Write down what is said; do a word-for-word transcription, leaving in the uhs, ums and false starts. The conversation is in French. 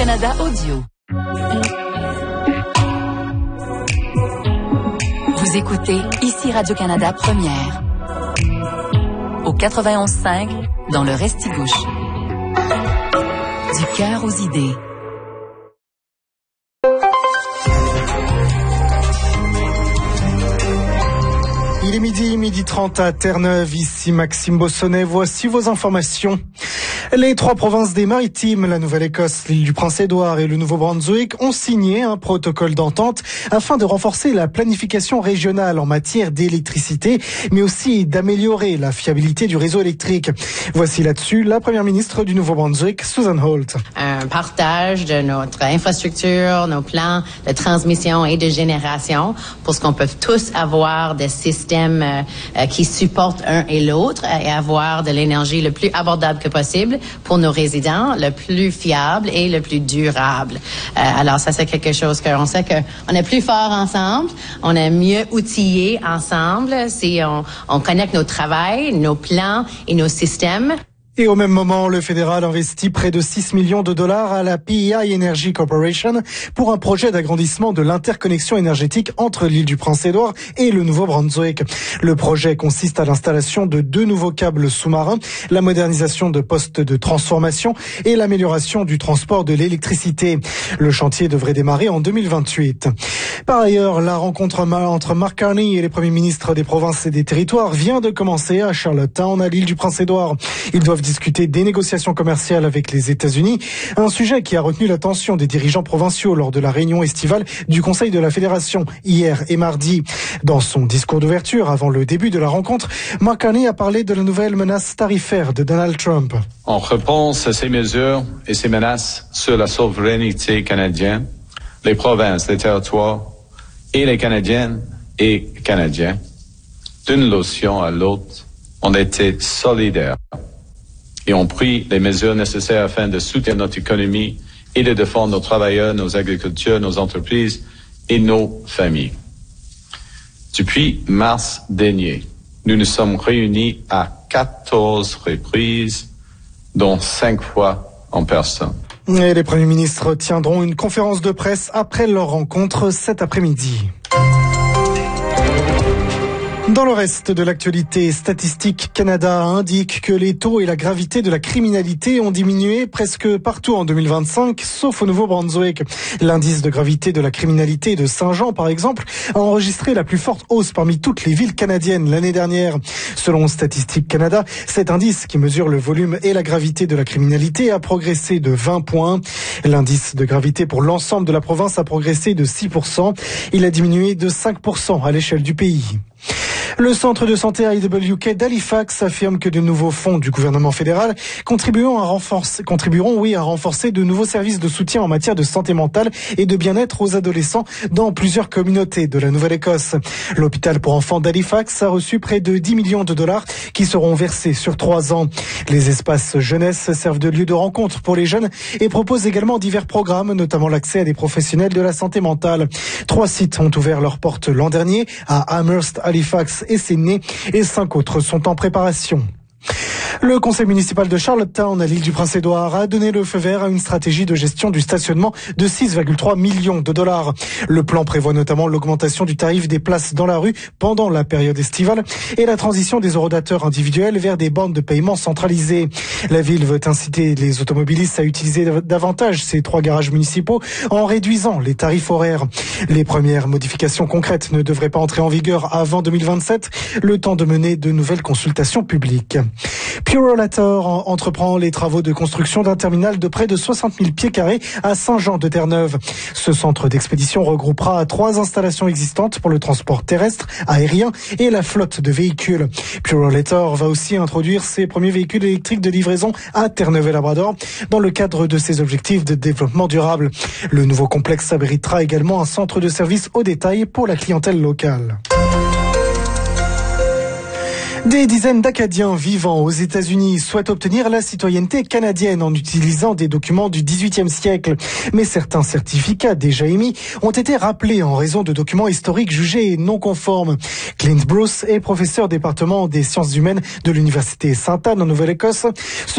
Radio-Canada Audio. Vous écoutez ici Radio-Canada Première. Au quatre-vingt-onze cinq, dans le Restigouche. Du cœur aux idées. Il est midi, midi trente à Terre-Neuve. Ici Maxime Bossonnet. Voici vos informations. Les trois provinces des Maritimes, la Nouvelle-Écosse, l'île du Prince-Édouard et le Nouveau-Brunswick, ont signé un protocole d'entente afin de renforcer la planification régionale en matière d'électricité, mais aussi d'améliorer la fiabilité du réseau électrique. Voici là-dessus la première ministre du Nouveau-Brunswick, Susan Holt. Un partage de notre infrastructure, nos plans de transmission et de génération pour ce qu'on peut tous avoir des systèmes euh, qui supportent un et l'autre et avoir de l'énergie le plus abordable que possible pour nos résidents, le plus fiable et le plus durable. Euh, alors ça, c'est quelque chose qu'on sait qu'on est plus fort ensemble, on est mieux outillés ensemble si on, on connecte nos travails, nos plans et nos systèmes. Et au même moment, le fédéral investit près de six millions de dollars à la P E I Energy Corporation pour un projet d'agrandissement de l'interconnexion énergétique entre l'île du Prince-Édouard et le Nouveau-Brunswick. Le projet consiste à l'installation de deux nouveaux câbles sous-marins, la modernisation de postes de transformation et l'amélioration du transport de l'électricité. Le chantier devrait démarrer en deux mille vingt-huit. Par ailleurs, la rencontre entre Mark Carney et les premiers ministres des provinces et des territoires vient de commencer à Charlottetown, à l'île du Prince-Édouard. Ils doivent discuter des négociations commerciales avec les États-Unis, un sujet qui a retenu l'attention des dirigeants provinciaux lors de la réunion estivale du Conseil de la Fédération hier et mardi. Dans son discours d'ouverture avant le début de la rencontre, Mark Carney a parlé de la nouvelle menace tarifaire de Donald Trump. En réponse à ces mesures et ces menaces sur la souveraineté canadienne, les provinces, les territoires et les Canadiennes et Canadiens, d'une locution à l'autre, ont été solidaires et ont pris les mesures nécessaires afin de soutenir notre économie et de défendre nos travailleurs, nos agriculteurs, nos entreprises et nos familles. Depuis mars dernier, nous nous sommes réunis à quatorze reprises, dont cinq fois en personne. Et les premiers ministres tiendront une conférence de presse après leur rencontre cet après-midi. Dans le reste de l'actualité, Statistique Canada indique que les taux et la gravité de la criminalité ont diminué presque partout en deux mille vingt-cinq, sauf au Nouveau-Brunswick. L'indice de gravité de la criminalité de Saint-Jean, par exemple, a enregistré la plus forte hausse parmi toutes les villes canadiennes l'année dernière. Selon Statistique Canada, cet indice qui mesure le volume et la gravité de la criminalité a progressé de vingt points. L'indice de gravité pour l'ensemble de la province a progressé de six pour cent. Il a diminué de cinq pour cent à l'échelle du pays. Le centre de santé I W K d'Halifax affirme que de nouveaux fonds du gouvernement fédéral contribueront à renforcer, contribueront, oui, à renforcer de nouveaux services de soutien en matière de santé mentale et de bien-être aux adolescents dans plusieurs communautés de la Nouvelle-Écosse. L'hôpital pour enfants d'Halifax a reçu près de dix millions de dollars qui seront versés sur trois ans. Les espaces jeunesse servent de lieu de rencontre pour les jeunes et proposent également divers programmes, notamment l'accès à des professionnels de la santé mentale. Trois sites ont ouvert leurs portes l'an dernier à Amherst, Halifax et Sydney, et cinq autres sont en préparation. Le conseil municipal de Charlottetown, à l'île du Prince-Édouard, a donné le feu vert à une stratégie de gestion du stationnement de six virgule trois millions de dollars. Le plan prévoit notamment l'augmentation du tarif des places dans la rue pendant la période estivale et la transition des horodateurs individuels vers des bornes de paiement centralisées. La ville veut inciter les automobilistes à utiliser davantage ces trois garages municipaux en réduisant les tarifs horaires. Les premières modifications concrètes ne devraient pas entrer en vigueur avant deux mille vingt-sept, le temps de mener de nouvelles consultations publiques. Purolator entreprend les travaux de construction d'un terminal de près de soixante mille pieds carrés à Saint-Jean-de-Terre-Neuve. Ce centre d'expédition regroupera trois installations existantes pour le transport terrestre, aérien et la flotte de véhicules. Purolator va aussi introduire ses premiers véhicules électriques de livraison à Terre-Neuve et Labrador dans le cadre de ses objectifs de développement durable. Le nouveau complexe abritera également un centre de service au détail pour la clientèle locale. Des dizaines d'Acadiens vivant aux États-Unis souhaitent obtenir la citoyenneté canadienne en utilisant des documents du dix-huitième siècle. Mais certains certificats déjà émis ont été rappelés en raison de documents historiques jugés non conformes. Clint Bruce est professeur département des sciences humaines de l'Université Sainte-Anne en Nouvelle-Écosse.